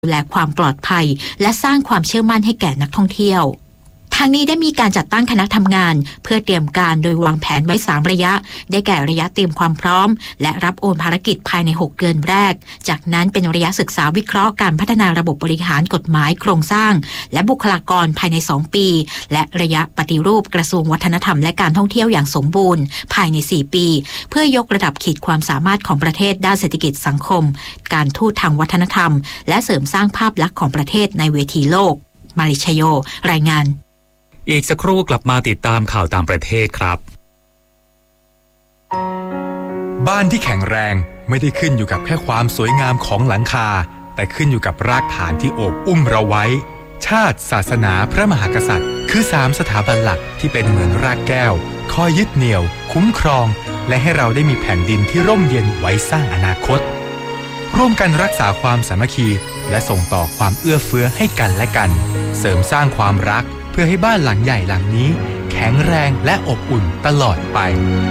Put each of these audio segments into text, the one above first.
ดูแลความปลอดภัยและสร้างความเชื่อมั่นให้แก่นักท่องเที่ยวทางนี้ได้มีการจัดตั้งคณะทำงานเพื่อเตรียมการโดยวางแผนไว้3ระยะได้แก่ระยะเตรียมความพร้อมและรับโอนภารกิจภายใน6เดือนแรกจากนั้นเป็นระยะศึกษาวิเคราะห์การพัฒนาระบบบริหารกฎหมายโครงสร้างและบุคลากรภายใน2ปีและระยะปฏิรูปกระทรวงวัฒนธรรมและการท่องเที่ยวอย่างสมบูรณ์ภายใน4ปีเพื่อยกระดับขีดความสามารถของประเทศด้านเศรษฐกิจสังคมการทูตทางวัฒนธรรมและเสริมสร้างภาพลักษณ์ของประเทศในเวทีโลกมาริชโยรายงานอีกสักครู่กลับมาติดตามข่าวต่างประเทศครับบ้านที่แข็งแรงไม่ได้ขึ้นอยู่กับแค่ความสวยงามของหลังคาแต่ขึ้นอยู่กับรากฐานที่โอบอุ้มเราไว้ชาติศาสนาพระมหากษัตริย์คือ3สถาบันหลักที่เป็นเหมือนรากแก้วคอยยึดเหนี่ยวคุ้มครองและให้เราได้มีแผ่นดินที่ร่มเย็นไว้สร้างอนาคตร่วมกันรักษาความสามัคคีและส่งต่อความเอื้อเฟื้อให้กันและกันเสริมสร้างความรักเพื่อให้บ้านหลังใหญ่หลังนี้แข็งแรงและอบอุ่นตลอดไป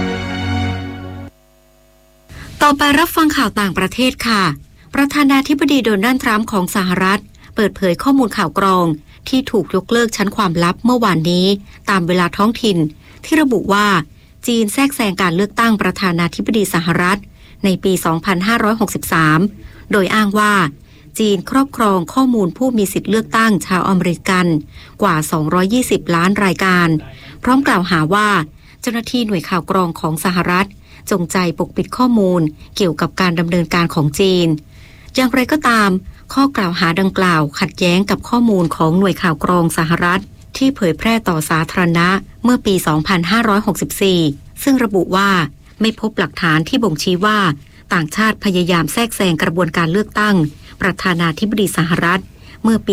ต่อไปรับฟังข่าวต่างประเทศค่ะประธานาธิบดีโดนัลด์ทรัมป์ของสหรัฐเปิดเผยข้อมูลข่าวกรองที่ถูกยกเลิกชั้นความลับเมื่อวานนี้ตามเวลาท้องถิ่นที่ระบุว่าจีนแทรกแซงการเลือกตั้งประธานาธิบดีสหรัฐในปี 2563 โดยอ้างว่าจีนครอบครองข้อมูลผู้มีสิทธิเลือกตั้งชาวอเมริกันกว่า220ล้านรายการพร้อมกล่าวหาว่าเจ้าหน้าที่หน่วยข่าวกรองของสหรัฐจงใจปกปิดข้อมูลเกี่ยวกับการดำเนินการของจีนอย่างไรก็ตามข้อกล่าวหาดังกล่าวขัดแย้งกับข้อมูลของหน่วยข่าวกรองสหรัฐที่เผยแพร่ต่อสาธารณะเมื่อปี 2564 ซึ่งระบุว่าไม่พบหลักฐานที่บ่งชี้ว่าต่างชาติพยายามแทรกแซงกระบวนการเลือกตั้งประธานาธิบดีสหรัฐเมื่อปี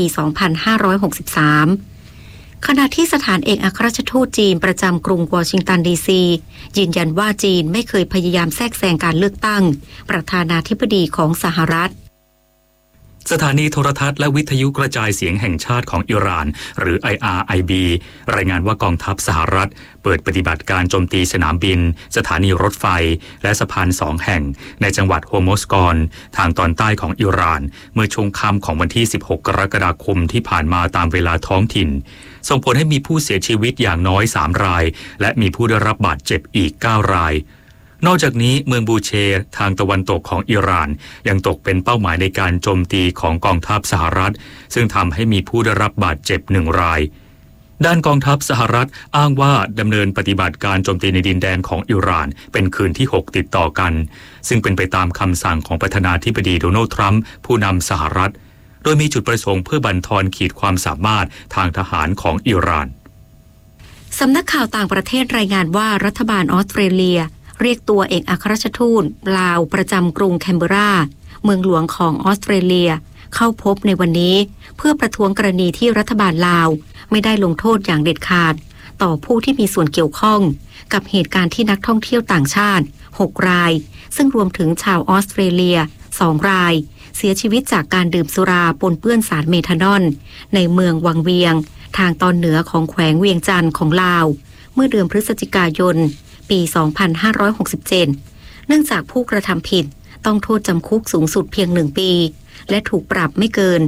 2563 ขณะที่สถานเอกอัครราชทูตจีนประจำกรุงวอชิงตันดีซียืนยันว่าจีนไม่เคยพยายามแทรกแซงการเลือกตั้งประธานาธิบดีของสหรัฐสถานีโทรทัศน์และวิทยุกระจายเสียงแห่งชาติของอิหร่านหรือ IRIB รายงานว่ากองทัพสหรัฐเปิดปฏิบัติการโจมตีสนามบินสถานีรถไฟและสะพาน2แห่งในจังหวัดโฮโมสกอนทางตอนใต้ของอิหร่านเมื่อช่วงค่ำของวันที่16กรกฎาคมที่ผ่านมาตามเวลาท้องถิ่นส่งผลให้มีผู้เสียชีวิตอย่างน้อย3รายและมีผู้ได้รับบาดเจ็บอีก9รายนอกจากนี้เมืองบูเชร์ทางตะวันตกของอิหร่านยังตกเป็นเป้าหมายในการโจมตีของกองทัพสหรัฐซึ่งทำให้มีผู้ได้รับบาดเจ็บ1รายด้านกองทัพสหรัฐอ้างว่าดำเนินปฏิบัติการโจมตีในดินแดนของอิหร่านเป็นคืนที่6ติดต่อกันซึ่งเป็นไปตามคำสั่งของประธานาธิบดีโดนัลด์ทรัมป์ผู้นำสหรัฐโดยมีจุดประสงค์เพื่อบั่นทอนขีดความสามารถทางทหารของอิหร่านสำนักข่าวต่างประเทศรายงานว่ารัฐบาลออสเตรเลียเรียกตัวเอกอัครราชทูตลาวประจำกรุงแคนเบราเมืองหลวงของออสเตรเลียเข้าพบในวันนี้เพื่อประท้วงกรณีที่รัฐบาลลาวไม่ได้ลงโทษอย่างเด็ดขาดต่อผู้ที่มีส่วนเกี่ยวข้องกับเหตุการณ์ที่นักท่องเที่ยวต่างชาติ6รายซึ่งรวมถึงชาวออสเตรเลีย2รายเสียชีวิตจากการดื่มสุราปนเปื้อนสารเมทานอลในเมืองวังเวียงทางตอนเหนือของแขวงเวียงจันทร์ของลาวเมื่อเดือนพฤศจิกายนปี 2567 เนื่องจากผู้กระทำผิดต้องโทษจำคุกสูงสุดเพียง1ปีและถูกปรับไม่เกิน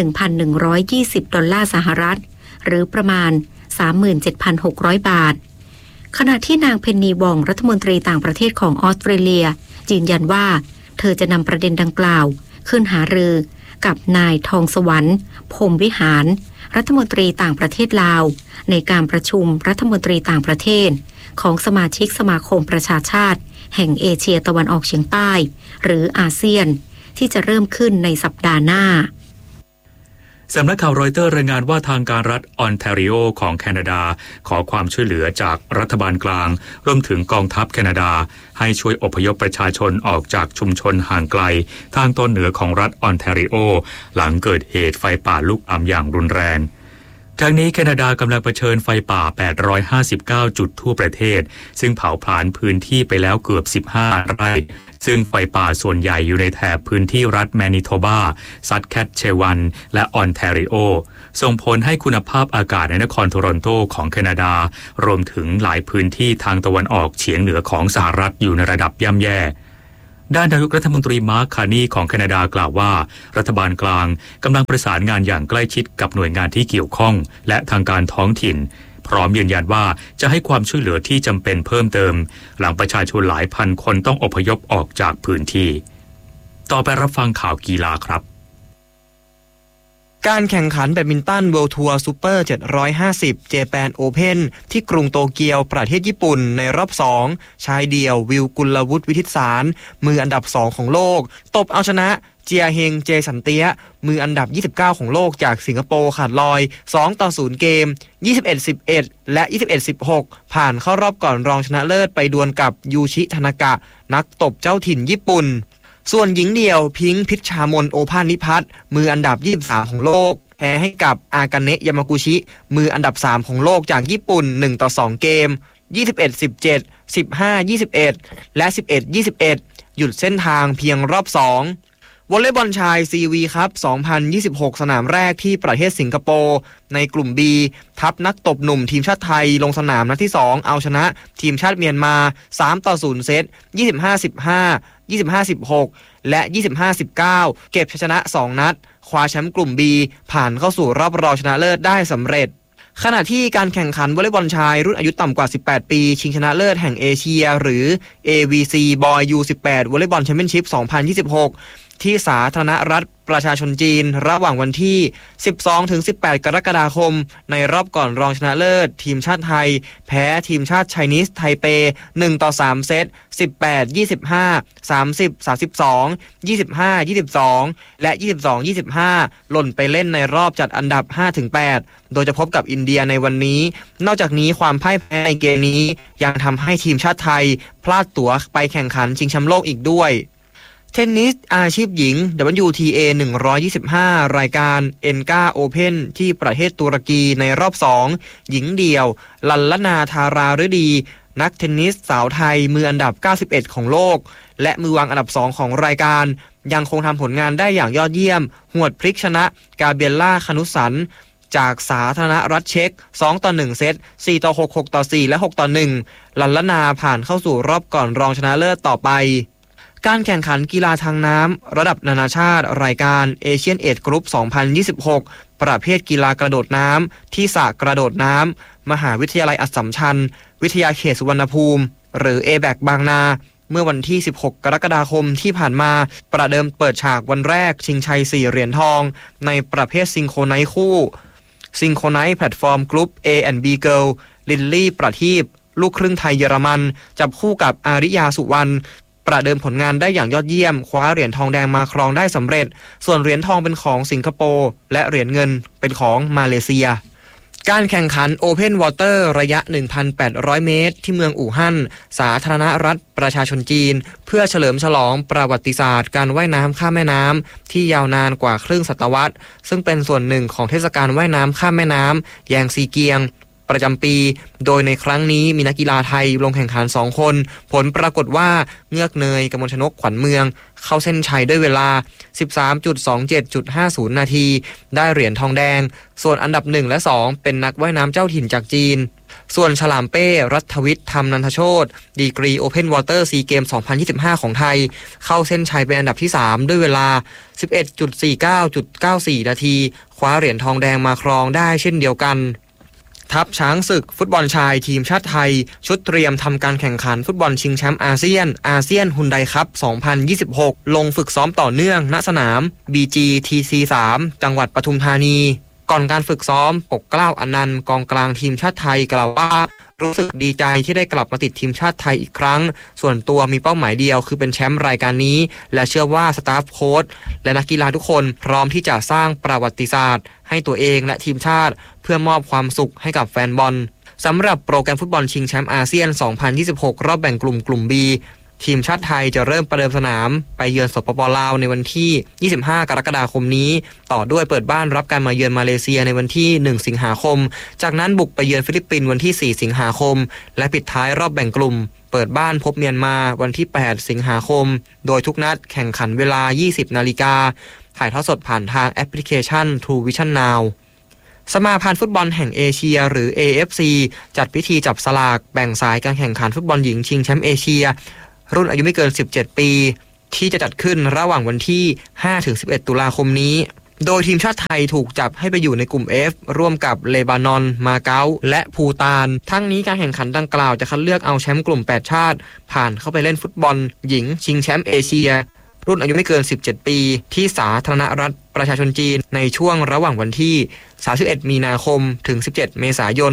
1,120 ดอลลาร์สหรัฐหรือประมาณ 37,600 บาทขณะที่นางเพนนีวองรัฐมนตรีต่างประเทศของออสเตรเลียยืนยันว่าเธอจะนำประเด็นดังกล่าวขึ้นหารือกับนายทองสวรรค์พรหมวิหารรัฐมนตรีต่างประเทศลาวในการประชุมรัฐมนตรีต่างประเทศของสมาชิกสมาคมประชาชาติแห่งเอเชียตะวันออกเฉียงใต้หรืออาเซียนที่จะเริ่มขึ้นในสัปดาห์หน้าสำนักข่าวรอยเตอร์รายงานว่าทางการรัฐออนแทรีโอของแคนาดาขอความช่วยเหลือจากรัฐบาลกลางรวมถึงกองทัพแคนาดาให้ช่วยอพยพประชาชนออกจากชุมชนห่างไกลทางตอนเหนือของรัฐออนแทรีโอหลังเกิดเหตุไฟป่าลุกลามอย่างรุนแรงทั้งนี้แคนาดากำลังเผชิญไฟป่า859จุดทั่วประเทศซึ่งเผาผลาญพื้นที่ไปแล้วเกือบ15ไร่ซึ่งไฟป่าส่วนใหญ่อยู่ในแถบพื้นที่รัฐแมนิโทบาซัตแคทเชวันและออนแทรีโอส่งผลให้คุณภาพอากาศในนครโทรอนโตของแคนาดารวมถึงหลายพื้นที่ทางตะวันออกเฉียงเหนือของสหรัฐอยู่ในระดับย่ำแย่ด้านนายกรัฐมนตรีมาร์ค คาร์นีของแคนาดากล่าวว่ารัฐบาลกลางกำลังประสานงานอย่างใกล้ชิดกับหน่วยงานที่เกี่ยวข้องและทางการท้องถิ่นพร้อมยืนยันว่าจะให้ความช่วยเหลือที่จำเป็นเพิ่มเติมหลังประชาชนหลายพันคนต้องอพยพออกจากพื้นที่ต่อไปรับฟังข่าวกีฬาครับการแข่งขันแบดมินตัน World Tour Super 750 Japan Open ที่กรุงโตเกียวประเทศญี่ปุ่นในรอบ2ชายเดี่ยววิวกุลวุฒิวิทิตสารมืออันดับ2ของโลกตบเอาชนะเจียเฮงเจสันเตียมืออันดับ29ของโลกจากสิงคโปร์ขาดลอย2-0เกม 21-11 และ 21-16 ผ่านเข้ารอบก่อนรองชนะเลิศไปดวลกับยูชิทานากะนักตบเจ้าถิ่นญี่ปุ่นส่วนหญิงเดี่ยวพิงค์พิชชามนโอภาสนิพัฒน์มืออันดับ23ของโลกแพ้ให้กับอากาเนะยามากุชิมืออันดับ3ของโลกจากญี่ปุ่น1-2เกม 21-17 15-21 และ 11-21 หยุดเส้นทางเพียงรอบ2วอลเลย์บอลชายซีวีครับ2026 สนามแรกที่ประเทศสิงคโปร์ในกลุ่ม B ทัพนักตบหนุ่มทีมชาติไทยลงสนามนัดที่2เอาชนะทีมชาติเมียนมา3-0เซต 25-15 25-16 และ 25-19 เก็บชัยชนะ2นัดคว้าแชมป์กลุ่ม B ผ่านเข้าสู่รอบรองชนะเลิศได้สำเร็จขณะที่การแข่งขันวอลเลย์บอลชายรุ่นอายุต่ำกว่า18ปีชิงชนะเลิศแห่งเอเชียหรือ AVC Boy U18 วอลเลย์บอลแชมเปี้ยนชิพ 2026 ที่สาธารณรัฐประชาชนจีนระหว่างวันที่ 12-18 กรกฎาคมในรอบก่อนรองชนะเลิศทีมชาติไทยแพ้ทีมชาติไชนีสไทเป 1-3 เซต 18-25 30-32 25-22 และ 22-25 หล่นไปเล่นในรอบจัดอันดับ 5-8 โดยจะพบกับอินเดียในวันนี้นอกจากนี้ความพ่ายแพ้ในเกมนี้ยังทำให้ทีมชาติไทยพลาดตั๋วไปแข่งขันชิงแชมป์โลกอีกด้วยเทนนิสอาชีพหญิง WTA 125 รายการ ENGA Open ที่ประเทศตุรกีในรอบ2หญิงเดี่ยวลัลลนาธาราฤดีนักเทนนิสสาวไทยมืออันดับ91ของโลกและมือวางอันดับ2ของรายการยังคงทำผลงานได้อย่างยอดเยี่ยมหวดพลิกชนะกาเบรียล่าคานุสันจากสาธารณรัฐเช็ก2-1 เซต 4-6 6-4 และ 6-1 ลัลลนาผ่านเข้าสู่รอบก่อนรองชนะเลิศต่อไปการแข่งขันกีฬาทางน้ำระดับนานาชาติรายการเอเชียนเอจกรุ๊ป 2026 ประเภทกีฬากระโดดน้ำที่สระกระโดดน้ำมหาวิทยาลัยอัสสัมชัญวิทยาเขตสุวรรณภูมิหรือ ABAC บางนาเมื่อวันที่ 16 กรกฎาคมที่ผ่านมาประเดิมเปิดฉากวันแรกชิงชัย 4 เหรียญทองในประเภทซิงโครไนซ์คู่ซิงโครไนซ์แพลตฟอร์มกรุ๊ป A&B Girl ลิลลี่ประทีปลูกครึ่งไทยเยอรมันจับคู่กับอาริยาสุวรรณประเดิมผลงานได้อย่างยอดเยี่ยมคว้าเหรียญทองแดงมาครองได้สำเร็จส่วนเหรียญทองเป็นของสิงคโปร์และเหรียญเงินเป็นของมาเลเซียการแข่งขัน Open Water ระยะ 1,800 เมตรที่เมืองอู่ฮั่นสาธารณรัฐประชาชนจีนเพื่อเฉลิมฉลองประวัติศาสตร์การว่ายน้ำข้ามแม่น้ำที่ยาวนานกว่าครึ่งศตวรรษซึ่งเป็นส่วนหนึ่งของเทศกาลว่ายน้ำข้ามแม่น้ำแยงซีเกียงประจำปีโดยในครั้งนี้มีนักกีฬาไทยลงแข่งขัน2คนผลปรากฏว่าเงือกเนยกมลชนกขวัญเมืองเข้าเส้นชัยด้วยเวลา 13.27.50 นาทีได้เหรียญทองแดงส่วนอันดับ1และ2เป็นนักว่ายน้ำเจ้าถิ่นจากจีนส่วนฉลามเป้รัฐวิทย์ธรรมนันทโชติดีกรี Open Water SEA Games 2025 ของไทยเข้าเส้นชัยเป็นอันดับที่3ด้วยเวลา 11.49.94 นาทีคว้าเหรียญทองแดงมาครองได้เช่นเดียวกันทัพช้างศึกฟุตบอลชายทีมชาติไทยชุดเตรียมทำการแข่งขันฟุตบอลชิงแชมป์อาเซียนฮุนไดคัพ 2026 ลงฝึกซ้อมต่อเนื่องณสนาม BGTC 3 จังหวัดปทุมธานีก่อนการฝึกซ้อมปกเกล้าอนันต์กองกลางทีมชาติไทยกล่าวว่ารู้สึกดีใจที่ได้กลับมาติดทีมชาติไทยอีกครั้งส่วนตัวมีเป้าหมายเดียวคือเป็นแชมป์รายการนี้และเชื่อว่าสตาฟโค้ชและนักกีฬาทุกคนพร้อมที่จะสร้างประวัติศาสตร์ให้ตัวเองและทีมชาติเพื่อมอบความสุขให้กับแฟนบอลสำหรับโปรแกรมฟุตบอลชิงแชมป์อาเซียน 2026 รอบแบ่งกลุ่ม B ทีมชาติไทยจะเริ่มประเดิมสนามไปเยือนสปป.ลาวในวันที่ 25 กรกฎาคมนี้ต่อด้วยเปิดบ้านรับการมาเยือนมาเลเซียในวันที่ 1 สิงหาคมจากนั้นบุกไปเยือนฟิลิปปินส์วันที่ 4 สิงหาคมและปิดท้ายรอบแบ่งกลุ่มเปิดบ้านพบเมียนมาวันที่ 8 สิงหาคมโดยทุกนัดแข่งขันเวลา 20 นาฬิกาถ่ายทอดสดผ่านทางแอปพลิเคชัน True Vision Now สมาพันธ์ฟุตบอลแห่งเอเชียหรือ AFC จัดพิธีจับสลากแบ่งสายการแข่งขันฟุตบอลหญิงชิงแชมป์เอเชียรุ่นอายุไม่เกิน17ปีที่จะจัดขึ้นระหว่างวันที่ 5-11 ตุลาคมนี้โดยทีมชาติไทยถูกจับให้ไปอยู่ในกลุ่ม F ร่วมกับเลบานอนมาเก๊าและภูฏานทั้งนี้การแข่งขันดังกล่าวจะคัดเลือกเอาแชมป์กลุ่ม8ชาติผ่านเข้าไปเล่นฟุตบอลหญิงชิงแชมป์เอเชียรุ่นอายุไม่เกิน17ปีที่สาธารณรัฐประชาชนจีนในช่วงระหว่างวันที่31มีนาคมถึง17เมษายน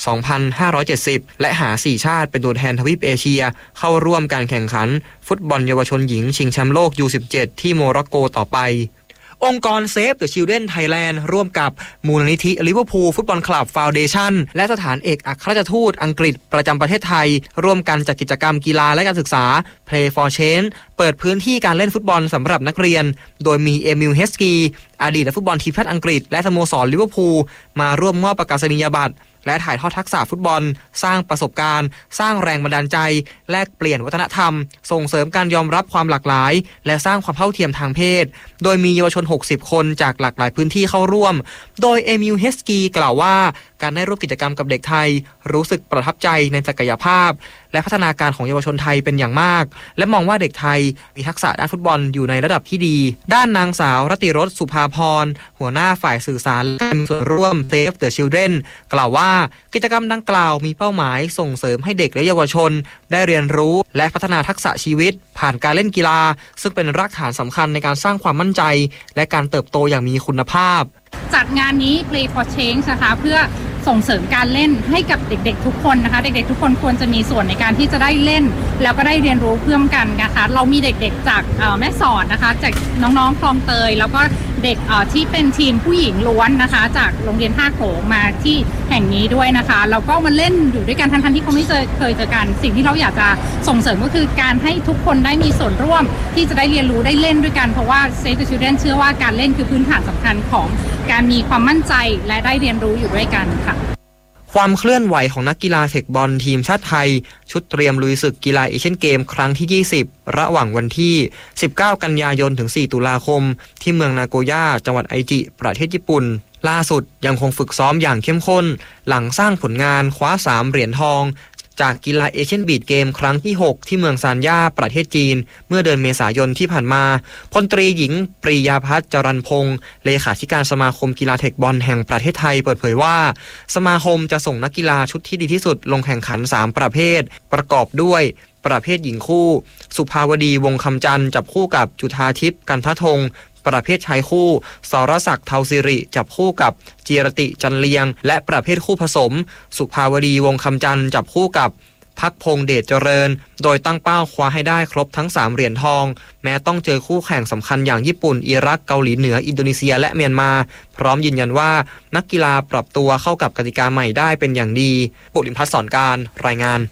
2570และหา4ชาติเป็นตัวแทนทวีปเอเชียเข้าร่วมการแข่งขันฟุตบอลเยาวชนหญิงชิงแชมป์โลก U17 ที่โมร็อกโกต่อไปองค์กร Save the Children Thailand ร่วมกับมูลนิธิลิเวอร์พูลฟุตบอลคลับฟาวเดชั่นและสถานเอกอัครราชทูตอังกฤษประจำประเทศไทยร่วมกันจัดกิจกรรมกีฬาและการศึกษา Play for Change เปิดพื้นที่การเล่นฟุตบอลสำหรับนักเรียนโดยมีเอมิล เฮสกีอดีตนักฟุตบอลทีมชาติอังกฤษและสโมสรลิเวอร์พูลมาร่วมมอบประกาศนียบัตรและถ่ายทอดทักษะฟุตบอลสร้างประสบการณ์สร้างแรงบันดาลใจแลกเปลี่ยนวัฒนธรรมส่งเสริมการยอมรับความหลากหลายและสร้างความเท่าเทียมทางเพศโดยมีเยาวชน60คนจากหลากหลายพื้นที่เข้าร่วมโดยเอมิล เฮสกีกล่าวว่าการได้ร่วมกิจกรรมกับเด็กไทยรู้สึกประทับใจในศักยภาพและพัฒนาการของเยาวชนไทยเป็นอย่างมากและมองว่าเด็กไทยมีทักษะด้านฟุตบอลอยู่ในระดับที่ดีด้านนางสาวรติรสสุภาพรหัวหน้าฝ่ายสื่อสารและมีส่วนร่วม Save the Children กล่าวว่ากิจกรรมดังกล่าวมีเป้าหมายส่งเสริมให้เด็กและเยาวชนได้เรียนรู้และพัฒนาทักษะชีวิตผ่านการเล่นกีฬาซึ่งเป็นรากฐานสำคัญในการสร้างความมั่นใจและการเติบโตอย่างมีคุณภาพจัดงานนี้ Play for Change นะคะเพื่อส่งเสริมการเล่นให้กับเด็กๆทุกคนนะคะเด็กๆทุกคนควรจะมีส่วนในการที่จะได้เล่นแล้วก็ได้เรียนรู้เพิ่มกันนะคะเรามีเด็กๆจากแม่สอดนะคะจากน้องๆคลองเตยแล้วก็เด็กที่เป็นทีมผู้หญิงล้วนนะคะจากโรงเรียนท่าโขงมาที่แห่งนี้ด้วยนะคะแล้วก็มาเล่นอยู่ด้วยกันทั้งที่เขาไม่เคยเจอกันสิ่งที่เราอยากจะส่งเสริมก็คือการให้ทุกคนได้มีส่วนร่วมที่จะได้เรียนรู้ได้เล่นด้วยกันเพราะว่า Save the Children เชื่อว่าการเล่นคือพื้นฐานสำคัญของการมีความมั่นใจและได้เรียนรู้อยู่ด้วยกันค่ะความเคลื่อนไหวของนักกีฬาเทคบอลทีมชาติไทยชุดเตรียมลุยศึกกีฬาเอเชียนเกมครั้งที่20ระหว่างวันที่19กันยายนถึง4ตุลาคมที่เมืองนาโกย่าจังหวัดไอจิประเทศญี่ปุ่นล่าสุดยังคงฝึกซ้อมอย่างเข้มข้นหลังสร้างผลงานคว้า3เหรียญทองจากกีฬาเอเชียนบีดเกมครั้งที่6ที่เมืองซานย่าประเทศจีนเมื่อเดือนเมษายนที่ผ่านมาพลตรีหญิงปรียาภัทรจรัญพงศ์เลขาธิการสมาคมกีฬาเทคบอลแห่งประเทศไทยเปิดเผยว่าสมาคมจะส่งนักกีฬาชุดที่ดีที่สุดลงแข่งขัน3ประเภทประกอบด้วยประเภทหญิงคู่สุภาวดีวงคำจันทร์จับคู่กับจุฑาทิพย์กันทธงประเภทชายคู่สรศักดิ์เทาสิริจับคู่กับจีรติจันเลียงและประเภทคู่ผสมสุภาวดีวงคำจันทร์จับคู่กับพักพงษ์เดชเจริญโดยตั้งเป้าคว้าให้ได้ครบทั้ง3เหรียญทองแม้ต้องเจอคู่แข่งสำคัญอย่างญี่ปุ่นอิรักเกาหลีเหนืออินโดนีเซียและเมียนมาพร้อมยืนยันว่านักกีฬาปรับตัวเข้ากับกติกาใหม่ได้เป็นอย่างดีบุรินทร์พัฒน์สอนการรายงาน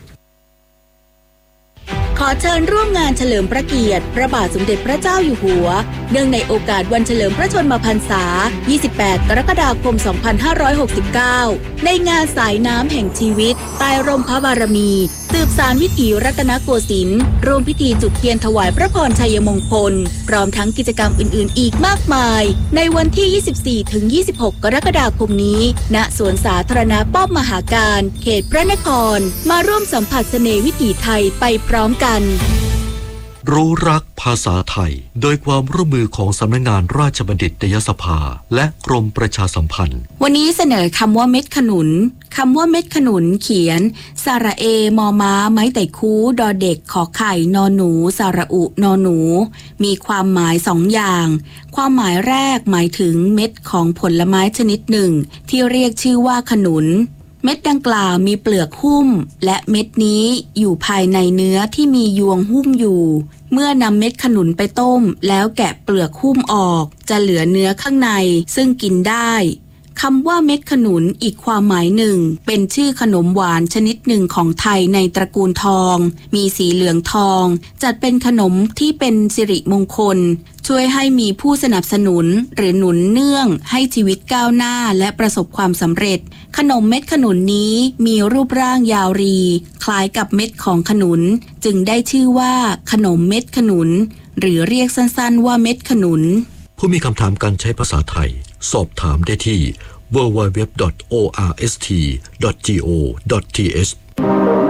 ขอเชิญร่วมงานเฉลิมพระเกียรติพระบาทสมเด็จพระเจ้าอยู่หัวเนื่องในโอกาสวันเฉลิมพระชนมพรรษา 28 กรกฎาคม 2569 ในงานสายน้ำแห่งชีวิตใต้ร่มพระบารมีสืบสานวิถีรัตนโกสินทร์ร่วมพิธีจุดเทียนถวายพระพรชัยมงคลพร้อมทั้งกิจกรรมอื่นๆอีกมากมายในวันที่ 24-26 กรกฎาคมนี้ณสวนสาธารณะป้อมมหาการเขตพระนครมาร่วมสัมผัสเสน่ห์วิถีไทยไปพร้อมกันรู้รักภาษาไทยโดยความร่วมมือของสำนักงานราชบัณฑิตยสภาและกรมประชาสัมพันธ์วันนี้เสนอคำว่าเม็ดขนุนคำว่าเม็ดขนุนเขียนสระเอมอม้าไม้ไต่คูดอเด็กขอไข่นอหนูสระอุนอหนูมีความหมาย2อย่างความหมายแรกหมายถึงเม็ดของผลไม้ชนิดหนึ่งที่เรียกชื่อว่าขนุนเม็ดดังกล่าวมีเปลือกหุ้มและเม็ดนี้อยู่ภายในเนื้อที่มียวงหุ้มอยู่เมื่อนำเม็ดขนุนไปต้มแล้วแกะเปลือกหุ้มออกจะเหลือเนื้อข้างในซึ่งกินได้คำว่าเม็ดขนุนอีกความหมายหนึ่งเป็นชื่อขนมหวานชนิดหนึ่งของไทยในตระกูลทองมีสีเหลืองทองจัดเป็นขนมที่เป็นสิริมงคลช่วยให้มีผู้สนับสนุนหรือหนุนเนื่องให้ชีวิตก้าวหน้าและประสบความสำเร็จขนมเม็ดขนุนนี้มีรูปร่างยาวรีคล้ายกับเม็ดของขนุนจึงได้ชื่อว่าขนมเม็ดขนุนหรือเรียกสั้นๆว่าเม็ดขนุนผู้มีคำถามการใช้ภาษาไทยสอบถามได้ที่ www.orst.go.th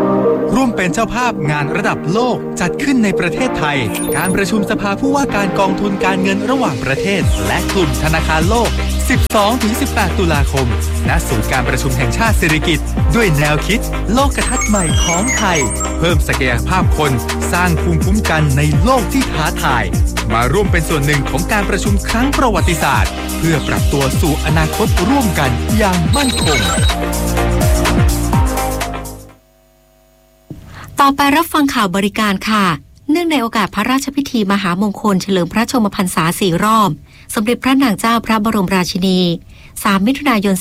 ร่วมเป็นเจ้าภาพงานระดับโลกจัดขึ้นในประเทศไทยการประชุมสภาผู้ว่าการกองทุนการเงินระหว่างประเทศและกลุ่มธนาคารโลก 12-18 ตุลาคมณศูนย์การประชุมแห่งชาติสิริกิติ์ด้วยแนวคิดโลกทัศน์ใหม่ของไทยเพิ่มศักยภาพคนสร้างภูมิคุ้มกันในโลกที่ท้าทายมาร่วมเป็นส่วนหนึ่งของการประชุมครั้งประวัติศาสตร์เพื่อปรับตัวสู่อนาคตร่วมกันอย่างมั่นคงต่อไปรับฟังข่าวบริการค่ะเนื่องในโอกาสพระราชพิธีมหามงคลเฉลิมพระชนมพรรษา4 รอบสมเด็จพระนางเจ้าพระบรมราชินี3 มิถุนายน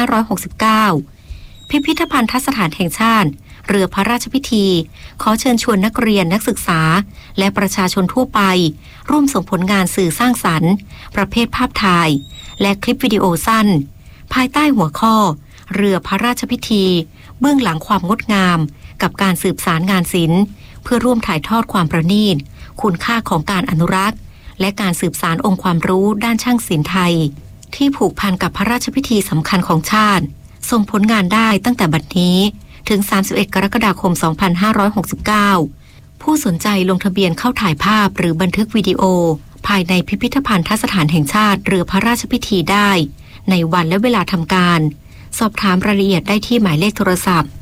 2569พิพิธภัณฑสถานแห่งชาติเรือพระราชพิธีขอเชิญชวนนักเรียนนักศึกษาและประชาชนทั่วไปร่วมส่งผลงานสื่อสร้างสรรค์ประเภทภาพถ่ายและคลิปวิดีโอสั้นภายใต้หัวข้อเรือพระราชพิธีเบื้องหลังความงดงามกับการสืบสารงานศิลป์เพื่อร่วมถ่ายทอดความประณีตคุณค่าของการอนุรักษ์และการสืบสานองค์ความรู้ด้านช่างศิลป์ไทยที่ผูกพันกับพระราชพิธีสำคัญของชาติส่งผลงานได้ตั้งแต่บัดนี้ถึง31 กรกฎาคม 2569ผู้สนใจลงทะเบียนเข้าถ่ายภาพหรือบันทึกวิดีโอภายในพิพิธภัณฑสถานแห่งชาติเรือพระราชพิธีได้ในวันและเวลาทำการสอบถามรายละเอียดได้ที่หมายเลขโทรศัพท์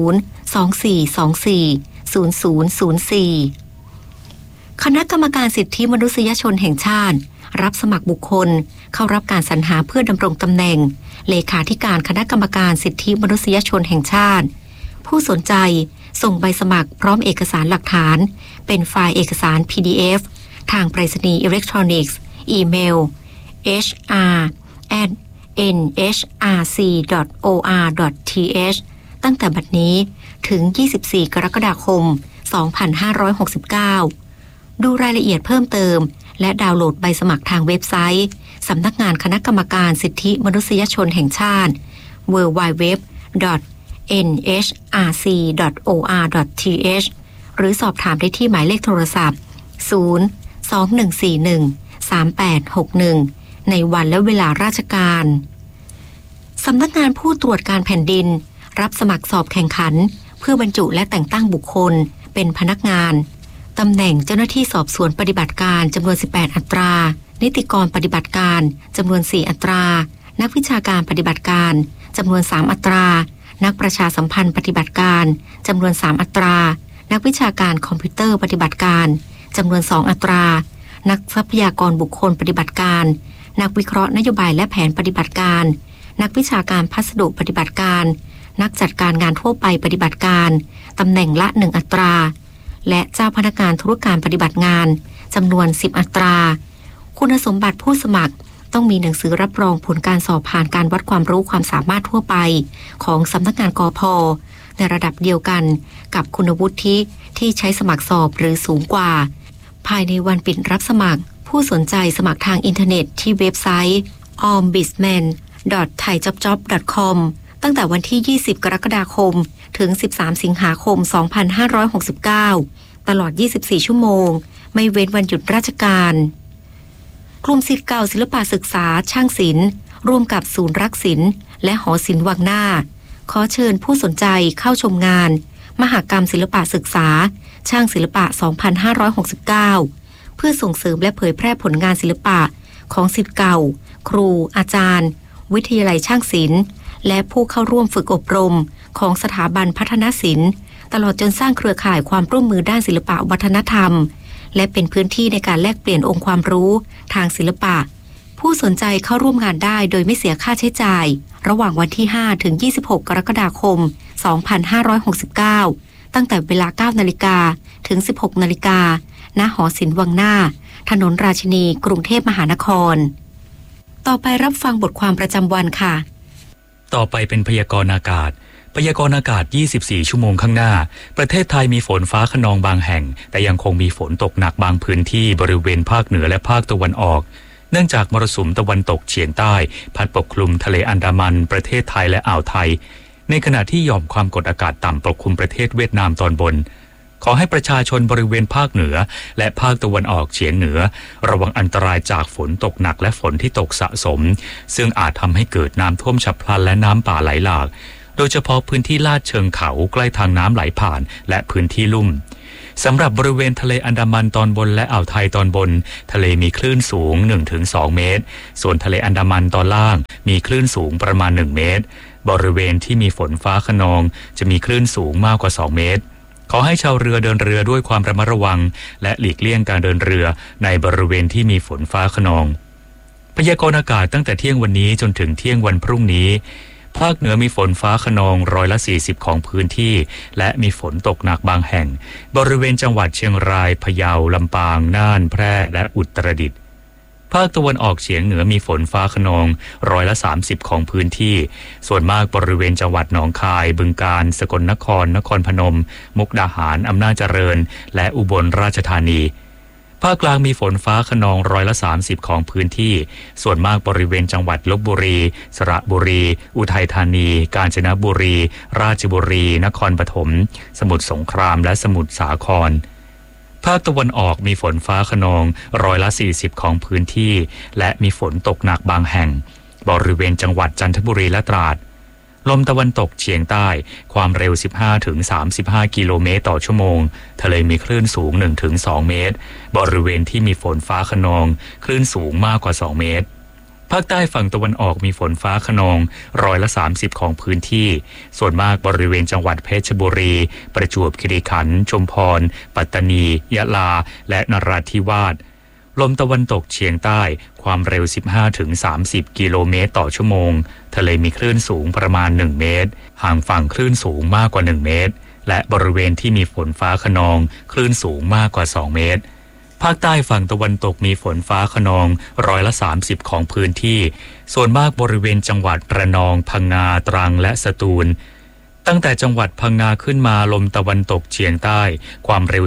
024240004คณะกรรมการสิทธิมนุษยชนแห่งชาติรับสมัครบุคคลเข้ารับการสรรหาเพื่อดำรงตำแหน่งเลขาธิการคณะกรรมการสิทธิมนุษยชนแห่งชาติผู้สนใจส่งใบสมัครพร้อมเอกสารหลักฐานเป็นไฟล์เอกสาร PDF ทางไปรษณีย์อิเล็กทรอนิกส์อีเมล hr@nhrc.or.th ตั้งแต่บัดนี้ถึง24 กรกฎาคม 2569ดูรายละเอียดเพิ่มเติมและดาวน์โหลดใบสมัครทางเว็บไซต์สำนักงานคณะกรรมการสิทธิมนุษยชนแห่งชาติ www.nhrc.or.th หรือสอบถามได้ที่หมายเลขโทรศัพท์ 021413861 ในวันและเวลาราชการสำนักงานผู้ตรวจการแผ่นดินรับสมัครสอบแข่งขันเพื่อบรรจุและแต่งตั้งบุคคลเป็นพนักงานตำแหน่งเจ้าหน้าที่สอบสวนปฏิบัติการจำนวน18อัตรานิติกรปฏิบัติการจำนวน4อัตรานักวิชาการปฏิบัติการจำนวน3อัตรานักประชาสัมพันธ์ปฏิบัติการจำนวน3อัตรานักวิชาการคอมพิวเตอร์ปฏิบัติการจำนวน2อัตรานักทรัพยากรบุคคลปฏิบัติการนักวิเคราะห์นโยบายและแผนปฏิบัติการนักวิชาการพัสดุปฏิบัติการนักจัดการงานทั่วไปปฏิบัติการตำแหน่งละ1อัตราและเจ้าพนักงานธุรการปฏิบัติงานจำนวน10อัตราคุณสมบัติผู้สมัครต้องมีหนังสือรับรองผลการสอบผ่านการวัดความรู้ความสามารถทั่วไปของสำนักงานกพ.ในระดับเดียวกันกับคุณวุฒิที่ใช้สมัครสอบหรือสูงกว่าภายในวันปิดรับสมัครผู้สนใจสมัครทางอินเทอร์เน็ตที่เว็บไซต์ ombudsman.thaijobjob.com ตั้งแต่วันที่20 กรกฎาคมถึง13 สิงหาคม 2569ตลอด24ชั่วโมงไม่เว้นวันหยุดราชการกลุ่มศิษย์เก่าศิลปศึกษาช่างศิลป์ร่วมกับศูนย์รักศิลป์และหอศิลป์วังหน้าขอเชิญผู้สนใจเข้าชมงานมหกรรมศิลปศึกษาช่างศิลปะ 2569 เพื่อส่งเสริมและเผยแพร่ผลงานศิลปะของศิษย์เก่าครูอาจารย์วิทยาลัยช่างศิลป์และผู้เข้าร่วมฝึกอบรมของสถาบันพัฒนศิลป์ตลอดจนสร้างเครือข่ายความร่วมมือด้านศิลปะวัฒนธรรมและเป็นพื้นที่ในการแลกเปลี่ยนองค์ความรู้ทางศิลปะผู้สนใจเข้าร่วมงานได้โดยไม่เสียค่าใช้จ่ายระหว่างวันที่5ถึง26 กรกฎาคม 2569ตั้งแต่เวลา 9 นาฬิกาถึง 16 นาฬิกาณหอศิลป์วังหน้าถนนราชินีกรุงเทพมหานครต่อไปรับฟังบทความประจำวันค่ะต่อไปเป็นพยากรณ์อากาศพยากรณ์อากาศ24ชั่วโมงข้างหน้าประเทศไทยมีฝนฟ้าคะนองบางแห่งแต่ยังคงมีฝนตกหนักบางพื้นที่บริเวณภาคเหนือและภาคตะวันออกเนื่องจากมรสุมตะวันตกเฉียงใต้พัดปกคลุมทะเลอันดามันประเทศไทยและอ่าวไทยในขณะที่หย่อมความกดอากาศต่ำปกคลุมประเทศเวียดนามตอนบนขอให้ประชาชนบริเวณภาคเหนือและภาคตะวันออกเฉียงเหนือระวังอันตรายจากฝนตกหนักและฝนที่ตกสะสมซึ่งอาจทำให้เกิดน้ำท่วมฉับพลันและน้ำป่าไหลหลากโดยเฉพาะพื้นที่ลาดเชิงเขาใกล้ทางน้ำไหลผ่านและพื้นที่ลุ่มสำหรับบริเวณทะเลอันดามันตอนบนและอ่าวไทยตอนบนทะเลมีคลื่นสูง 1-2 เมตรส่วนทะเลอันดามันตอนล่างมีคลื่นสูงประมาณ1เมตรบริเวณที่มีฝนฟ้าคะนองจะมีคลื่นสูงมากกว่า2เมตรขอให้ชาวเรือเดินเรือด้วยความระมัดระวังและหลีกเลี่ยงการเดินเรือในบริเวณที่มีฝนฟ้าคะนองพยากรณ์อากาศตั้งแต่เที่ยงวันนี้จนถึงเที่ยงวันพรุ่งนี้ภาคเหนือมีฝนฟ้าคะนอง40%ของพื้นที่และมีฝนตกหนักบางแห่งบริเวณจังหวัดเชียงรายพะเยาลำปางน่านแพร่และอุตรดิตถ์ภาคตะวันออกเฉียงเหนือมีฝนฟ้าคะนอง30%ของพื้นที่ส่วนมากบริเวณจังหวัดหนองคายบึงกาฬสกลนครนครพนมมุกดาหารอำนาจเจริญและอุบลราชธานีภาคกลางมีฝนฟ้าคะนอง30%ของพื้นที่ส่วนมากบริเวณจังหวัดลพบุรีสระบุรีอุทัยธานีกาญจนบุรีราชบุรีนครปฐมสมุทรสงครามและสมุทรสาครภาคตะวันออกมีฝนฟ้าคะนอง40%ของพื้นที่และมีฝนตกหนักบางแห่งบริเวณจังหวัดจันทบุรีและตราดลมตะวันตกเฉียงใต้ความเร็ว 15-35 กิโลเมตรต่อชั่วโมงทะเลมีคลื่นสูง 1-2 เมตรบริเวณที่มีฝนฟ้าคะนองคลื่นสูงมากกว่า2เมตรภาคใต้ฝั่งตะวันออกมีฝนฟ้าคะนอง30%ของพื้นที่ส่วนมากบริเวณจังหวัดเพชรบุรีประจวบคีรีขันธ์ชุมพรปัตตานียะลาและนราธิวาสลมตะวันตกเฉียงใต้ความเร็ว 15-30 กิโลเมตรต่อชั่วโมงทะเลมีคลื่นสูงประมาณ1เมตรห่างฝั่งคลื่นสูงมากกว่า1เมตรและบริเวณที่มีฝนฟ้าคะนองคลื่นสูงมากกว่า2เมตรภาคใต้ฝั่งตะวันตกมีฝนฟ้าคะนอง30%ของพื้นที่ส่วนมากบริเวณจังหวัดระนองพังงาตรังและสตูลตั้งแต่จังหวัดพังงาขึ้นมาลมตะวันตกเฉียงใต้ความเร็ว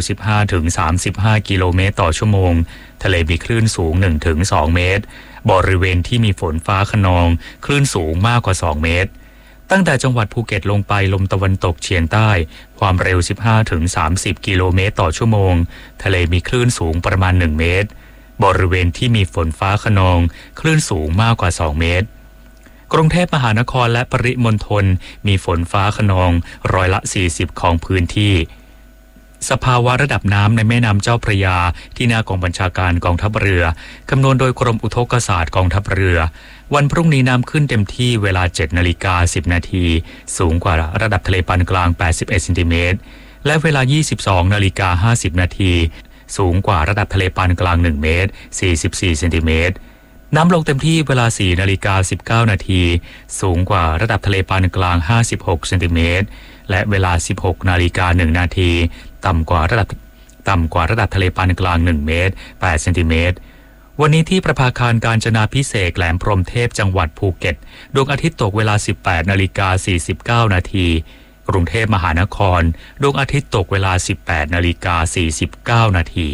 15-35 กิโลเมตรต่อชั่วโมงทะเลมีคลื่นสูง 1-2 เมตรบริเวณที่มีฝนฟ้าคะนองคลื่นสูงมากกว่า2เมตรตั้งแต่จังหวัดภูเก็ตลงไปลมตะวันตกเฉียงใต้ความเร็ว 15-30 กิโลเมตรต่อชั่วโมงทะเลมีคลื่นสูงประมาณ1เมตรบริเวณที่มีฝนฟ้าคะนองคลื่นสูงมากกว่า2เมตรกรุงเทพมหานครและปริมณฑลมีฝนฟ้าคะนอง40%ของพื้นที่สภาวะระดับน้ำในแม่น้ำเจ้าพระยาที่หน้ากองบัญชาการกองทัพเรือคำนวณโดยกรมอุทกศาสตร์กองทัพเรือวันพรุ่งนี้น้ำขึ้นเต็มที่เวลา 7:10 นาทีสูงกว่าระดับทะเลปานกลาง81เซนติเมตรและเวลา 22:50 นาทีสูงกว่าระดับทะเลปานกลาง1เมตร44เซนติเมตรน้ำลงเต็มที่เวลา 4:19 นาทีสูงกว่าระดับทะเลปานกลาง56เซนติเมตรและเวลา 16:01 นาทีต่ำกว่าระดับทะเลปานกลาง1เมตร8เซนติเมตรวันนี้ที่ประภาคารกาญจนาภิเษกแหลมพรหมเทพจังหวัดภูเก็ตดวงอาทิตย์ตกเวลา 18:49 นาทีกรุงเทพมหานครดวงอาทิตย์ตกเวลา 18:49 นาที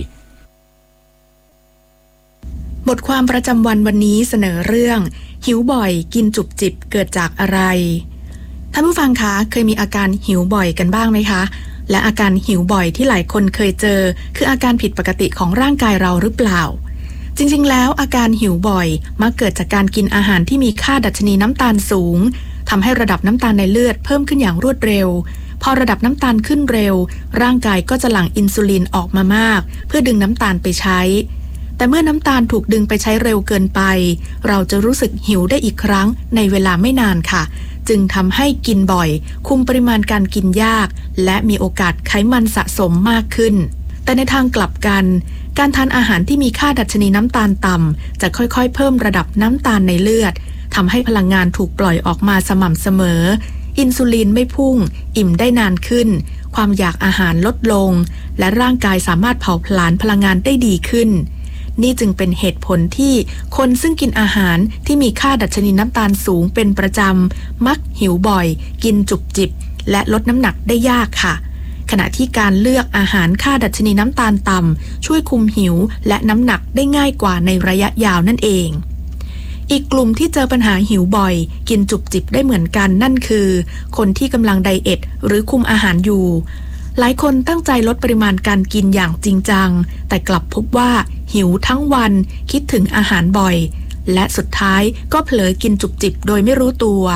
บทความประจำวันวันนี้เสนอเรื่องหิวบ่อยกินจุบจิบเกิดจากอะไรท่านผู้ฟังคะเคยมีอาการหิวบ่อยกันบ้างไหมคะและอาการหิวบ่อยที่หลายคนเคยเจอคืออาการผิดปกติของร่างกายเราหรือเปล่าจริงๆแล้วอาการหิวบ่อยมักเกิดจากการกินอาหารที่มีค่าดัชนีน้ำตาลสูงทำให้ระดับน้ำตาลในเลือดเพิ่มขึ้นอย่างรวดเร็วพอระดับน้ำตาลขึ้นเร็วร่างกายก็จะหลั่งอินซูลินออกมามากเพื่อดึงน้ำตาลไปใช้แต่เมื่อน้ำตาลถูกดึงไปใช้เร็วเกินไปเราจะรู้สึกหิวได้อีกครั้งในเวลาไม่นานค่ะจึงทำให้กินบ่อยคุมปริมาณการกินยากและมีโอกาสไขมันสะสมมากขึ้นแต่ในทางกลับกันการทานอาหารที่มีค่าดัชนีน้ำตาลต่ำจะค่อยๆเพิ่มระดับน้ำตาลในเลือดทำให้พลังงานถูกปล่อยออกมาสม่ำเสมออินซูลินไม่พุ่งอิ่มได้นานขึ้นความอยากอาหารลดลงและร่างกายสามารถเผาผลาญพลังงานได้ดีขึ้นนี่จึงเป็นเหตุผลที่คนซึ่งกินอาหารที่มีค่าดัชนีน้ำตาลสูงเป็นประจำมักหิวบ่อยกินจุบจิบและลดน้ำหนักได้ยากค่ะขณะที่การเลือกอาหารค่าดัชนีน้ำตาลต่ำช่วยคุมหิวและน้ำหนักได้ง่ายกว่าในระยะยาวนั่นเองอีกกลุ่มที่เจอปัญหาหิวบ่อยกินจุบจิบได้เหมือนกันนั่นคือคนที่กำลังไดเอทหรือคุมอาหารอยู่หลายคนตั้งใจลดปริมาณการกินอย่างจริงจังแต่กลับพบว่าหิวทั้งวันคิดถึงอาหารบ่อยและสุดท้ายก็เผลอกินจุบจิบโดยไม่รู้ตัว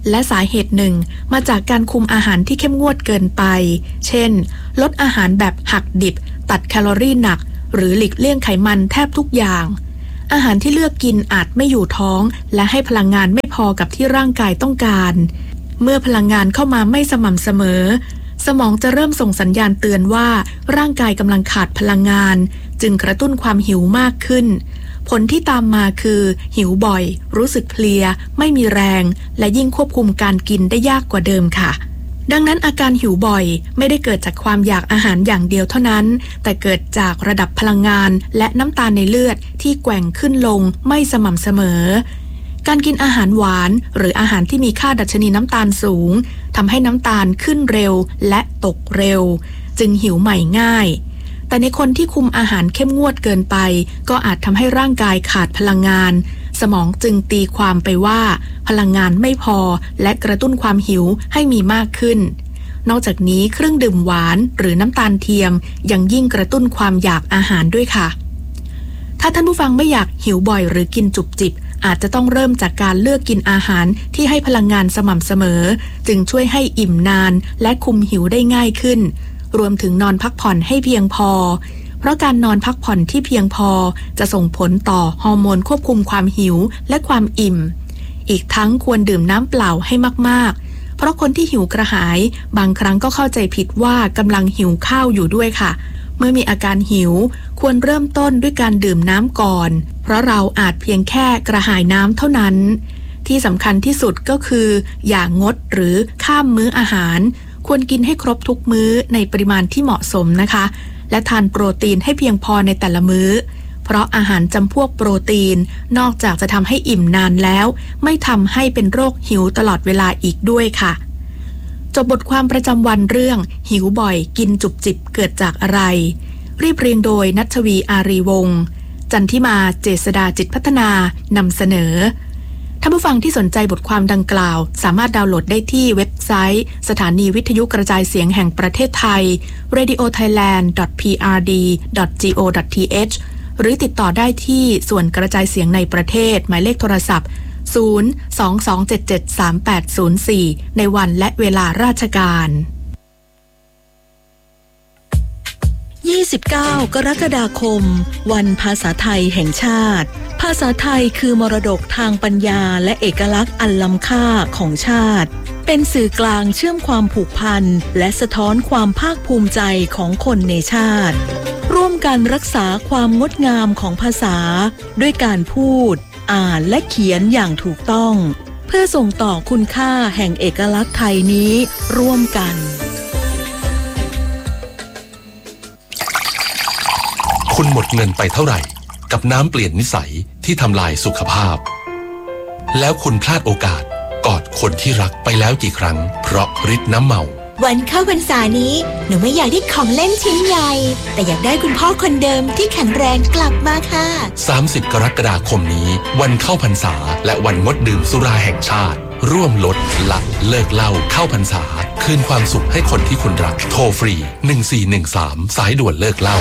และสาเหตุหนึ่งมาจากการคุมอาหารที่เข้มงวดเกินไปเช่นลดอาหารแบบหักดิบตัดแคลอรี่หนักหรือหลีกเลี่ยงไขมันแทบทุกอย่างอาหารที่เลือกกินอาจไม่อยู่ท้องและให้พลังงานไม่พอกับที่ร่างกายต้องการเมื่อพลังงานเข้ามาไม่สม่ำเสมอสมองจะเริ่มส่งสัญญาณเตือนว่าร่างกายกำลังขาดพลังงานจึงกระตุ้นความหิวมากขึ้นผลที่ตามมาคือหิวบ่อยรู้สึกเพลียไม่มีแรงและยิ่งควบคุมการกินได้ยากกว่าเดิมค่ะดังนั้นอาการหิวบ่อยไม่ได้เกิดจากความอยากอาหารอย่างเดียวเท่านั้นแต่เกิดจากระดับพลังงานและน้ำตาลในเลือดที่แกว่งขึ้นลงไม่สม่ำเสมอการกินอาหารหวานหรืออาหารที่มีค่าดัชนีน้ำตาลสูงทำให้น้ำตาลขึ้นเร็วและตกเร็วจึงหิวใหม่ง่ายแต่ในคนที่คุมอาหารเข้มงวดเกินไปก็อาจทำให้ร่างกายขาดพลังงานสมองจึงตีความไปว่าพลังงานไม่พอและกระตุ้นความหิวให้มีมากขึ้นนอกจากนี้เครื่องดื่มหวานหรือน้ำตาลเทียมยังยิ่งกระตุ้นความอยากอาหารด้วยค่ะถ้าท่านผู้ฟังไม่อยากหิวบ่อยหรือกินจุบจิบอาจจะต้องเริ่มจากการเลือกกินอาหารที่ให้พลังงานสม่ำเสมอจึงช่วยให้อิ่มนานและคุมหิวได้ง่ายขึ้นรวมถึงนอนพักผ่อนให้เพียงพอเพราะการนอนพักผ่อนที่เพียงพอจะส่งผลต่อฮอร์โมนควบคุมความหิวและความอิ่มอีกทั้งควรดื่มน้ำเปล่าให้มากๆเพราะคนที่หิวกระหายบางครั้งก็เข้าใจผิดว่ากำลังหิวข้าวอยู่ด้วยค่ะเมื่อมีอาการหิวควรเริ่มต้นด้วยการดื่มน้ำก่อนเพราะเราอาจเพียงแค่กระหายน้ำเท่านั้นที่สำคัญที่สุดก็คืออย่างงดหรือข้ามมื้ออาหารควรกินให้ครบทุกมื้อในปริมาณที่เหมาะสมนะคะและทานโปรตีนให้เพียงพอในแต่ละมื้อเพราะอาหารจำพวกโปรตีนนอกจากจะทำให้อิ่มนานแล้วไม่ทำให้เป็นโรคหิวตลอดเวลาอีกด้วยค่ะจบบทความประจำวันเรื่องหิวบ่อยกินจุบจิบเกิดจากอะไรเรียบเรียงโดยณัฐวีอารีวงศ์จันทิมาเจษฎาจิตพัฒนานำเสนอท่านผู้ฟังที่สนใจบทความดังกล่าวสามารถดาวน์โหลดได้ที่เว็บไซต์สถานีวิทยุกระจายเสียงแห่งประเทศไทย radiothailand.prd.go.th หรือติดต่อได้ที่ส่วนกระจายเสียงในประเทศหมายเลขโทรศัพท์ 022773804 ในวันและเวลาราชการ 29 กรกฎาคมวันภาษาไทยแห่งชาติภาษาไทยคือมรดกทางปัญญาและเอกลักษณ์อันล้ำค่าของชาติเป็นสื่อกลางเชื่อมความผูกพันและสะท้อนความภาคภูมิใจของคนในชาติร่วมกันรักษาความงดงามของภาษาด้วยการพูดอ่านและเขียนอย่างถูกต้องเพื่อส่งต่อคุณค่าแห่งเอกลักษณ์ไทยนี้ร่วมกันคุณหมดเงินไปเท่าไหร่กับน้ำเปลี่ยนนิสัยที่ทำลายสุขภาพแล้วคุณพลาดโอกาสกอดคนที่รักไปแล้วกี่ครั้งเพราะฤทธิ์น้ำเมาวันเข้าพรรษานี้หนูไม่อยากได้ของเล่นชิ้นใหญ่แต่อยากได้คุณพ่อคนเดิมที่แข็งแรงกลับมาค่ะ 30 กรกฎาคมนี้วันเข้าพรรษาและวันงดดื่มสุราแห่งชาติร่วมลดละเลิกเหล้าเข้าพรรษาคืนความสุขให้คนที่คุณรักโทรฟรี1413สายด่วนเลิกเหล้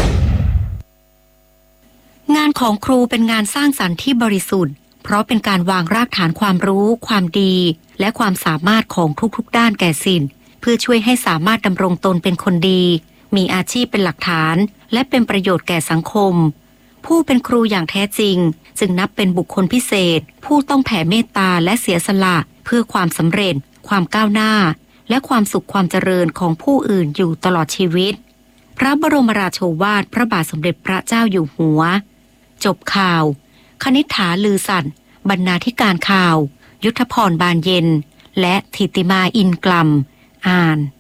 างานของครูเป็นงานสร้างสรรค์ที่บริสุทธิ์เพราะเป็นการวางรากฐานความรู้ความดีและความสามารถของทุกๆด้านแก่ศิษย์เพื่อช่วยให้สามารถดำรงตนเป็นคนดีมีอาชีพเป็นหลักฐานและเป็นประโยชน์แก่สังคมผู้เป็นครูอย่างแท้จริงจึงนับเป็นบุคคลพิเศษผู้ต้องแผ่เมตตาและเสียสละเพื่อความสำเร็จความก้าวหน้าและความสุขความเจริญของผู้อื่นอยู่ตลอดชีวิตพระบรมราโชวาทพระบาทสมเด็จพระเจ้าอยู่หัวจบข่าวคณิษฐาลือสัตย์บรรณาธิการข่าวยุทธพรบานเย็นและธิติมาอินกลัมอ่าน